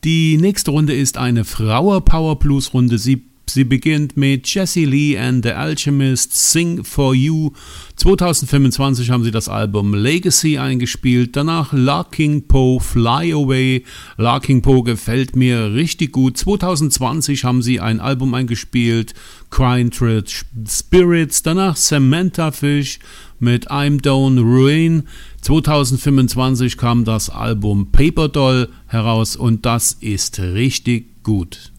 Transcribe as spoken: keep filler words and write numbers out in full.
Die nächste Runde ist eine Flower Power Blues Runde. Sie, sie beginnt mit Jessie Lee and the Alchemist, Sing for You. zwanzig fünfundzwanzig haben sie das Album Legacy eingespielt. Danach Larking Poe, Fly Away. Larking Poe gefällt mir richtig gut. zwanzig zwanzig haben sie ein Album eingespielt, Crying Church Spirits. Danach Samantha Fish mit I'm Don't Ruin. zwanzig fünfundzwanzig kam das Album Paper Doll heraus und das ist richtig gut.